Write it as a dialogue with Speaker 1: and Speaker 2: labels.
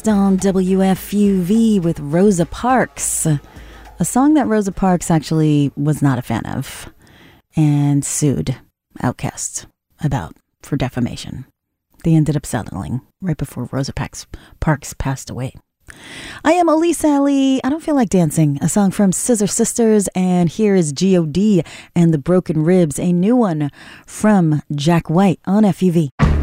Speaker 1: next on WFUV with Rosa Parks, a song that Rosa Parks actually was not a fan of and sued Outkast about for defamation. They ended up settling right before Rosa Parks passed away. I am Elise Ali. I Don't Feel Like Dancing, a song from Scissor Sisters, and here is G.O.D. and the Broken Ribs, a new one from Jack White on FUV.